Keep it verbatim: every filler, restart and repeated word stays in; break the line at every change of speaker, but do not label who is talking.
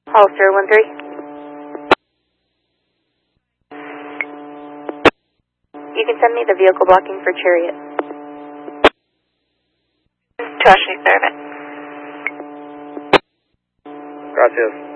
Hollister one three. You can send me the vehicle blocking for Chariot.
Josh, Service.
Gracias.